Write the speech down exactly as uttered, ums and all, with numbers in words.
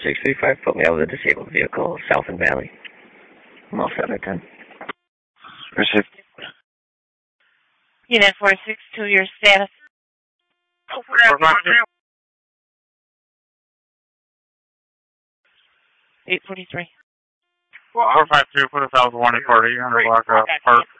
six three five, put me over the disabled vehicle, South and Valley. I'm all set at ten. Received. Unit four six two, your status. eight forty-three. four five two, put us out with one forty, under block up, park.